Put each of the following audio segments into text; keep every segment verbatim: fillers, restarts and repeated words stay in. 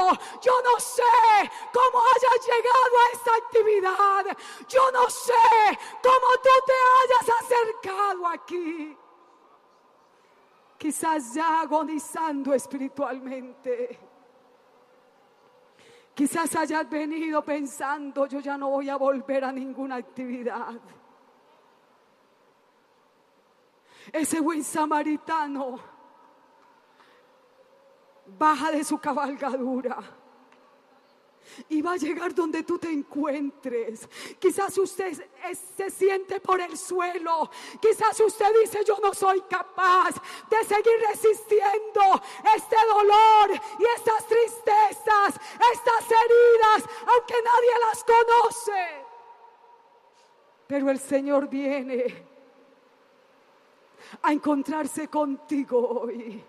Yo no sé cómo hayas llegado a esta actividad. Yo no sé cómo tú te hayas acercado aquí. Quizás ya agonizando espiritualmente. Quizás hayas venido pensando, yo ya no voy a volver a ninguna actividad. Ese buen samaritano baja de su cabalgadura y va a llegar donde tú te encuentres. Quizás usted se siente por el suelo. Quizás usted dice, yo no soy capaz de seguir resistiendo este dolor y estas tristezas, estas heridas, aunque nadie las conoce. Pero el Señor viene a encontrarse contigo hoy.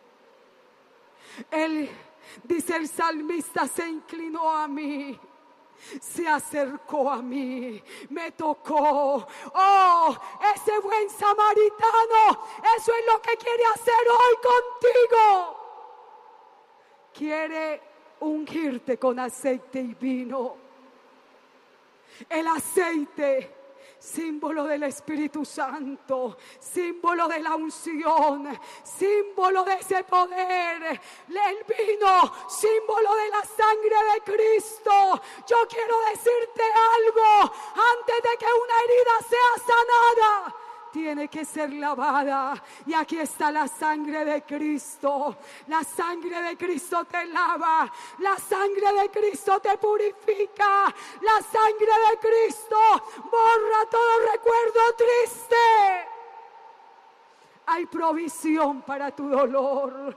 Él, dice el salmista, se inclinó a mí, se acercó a mí, me tocó. Oh, ese buen samaritano, eso es lo que quiere hacer hoy contigo. Quiere ungirte con aceite y vino. El aceite, símbolo del Espíritu Santo, símbolo de la unción, símbolo de ese poder. El vino, símbolo de la sangre de Cristo. Yo quiero decirte algo: antes de que una herida sea sanada, tiene que ser lavada. Y aquí está la sangre de Cristo. La sangre de Cristo te lava. La sangre de Cristo te purifica. La sangre de Cristo borra todo recuerdo triste. Hay provisión para tu dolor.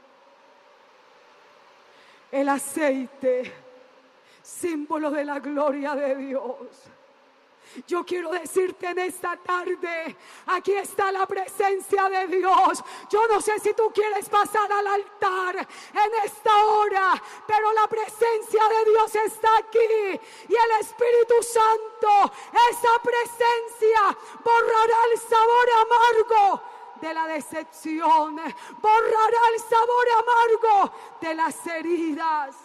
El aceite, símbolo de la gloria de Dios. Yo quiero decirte en esta tarde, aquí está la presencia de Dios. Yo no sé si tú quieres pasar al altar en esta hora, pero la presencia de Dios está aquí. Y el Espíritu Santo, esa presencia, borrará el sabor amargo de la decepción, borrará el sabor amargo de las heridas.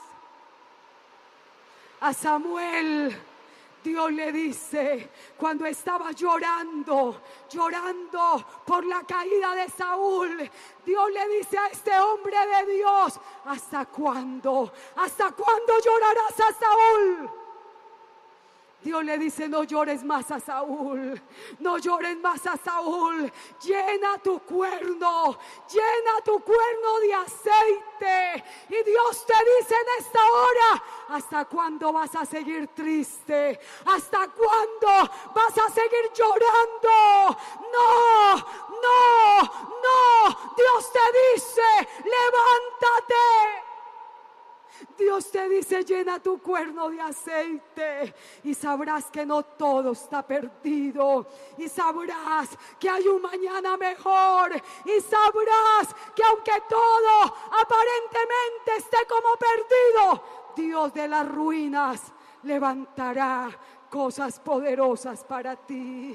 A Samuel, Dios le dice, cuando estaba llorando, llorando por la caída de Saúl, Dios le dice a este hombre de Dios, ¿hasta cuándo? ¿Hasta cuándo llorarás a Saúl? Dios le dice, no llores más a Saúl, no llores más a Saúl, llena tu cuerno, llena tu cuerno de aceite. Y Dios te dice en esta hora, ¿hasta cuándo vas a seguir triste? ¿Hasta cuándo vas a seguir llorando? No, no, no, Dios te dice, levántate. Dios te dice, llena tu cuerno de aceite y sabrás que no todo está perdido, y sabrás que hay un mañana mejor, y sabrás que aunque todo aparentemente esté como perdido, Dios de las ruinas levantará cosas poderosas para ti.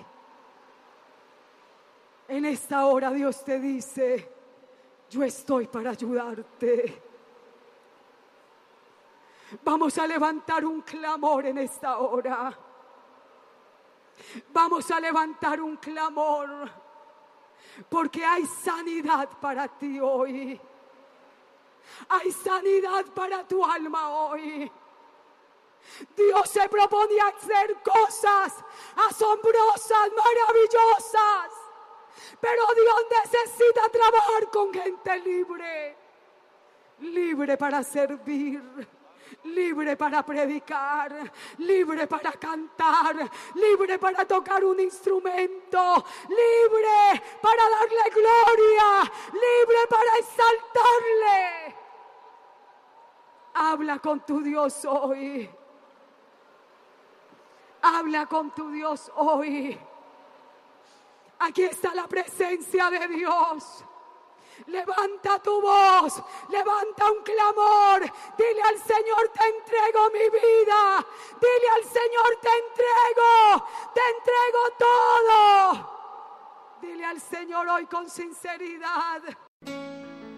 En esta hora Dios te dice, yo estoy para ayudarte. Vamos a levantar un clamor en esta hora. Vamos a levantar un clamor, porque hay sanidad para ti hoy. Hay sanidad para tu alma hoy. Dios se propone hacer cosas asombrosas, maravillosas, pero Dios necesita trabajar con gente libre, libre para servir, libre para predicar, libre para cantar, libre para tocar un instrumento, libre para darle gloria, libre para exaltarle. Habla con tu Dios hoy. Habla con tu Dios hoy. Aquí está la presencia de Dios. Levanta tu voz, levanta un clamor, dile al Señor, te entrego mi vida, dile al Señor, te entrego, te entrego todo. Dile al Señor hoy con sinceridad,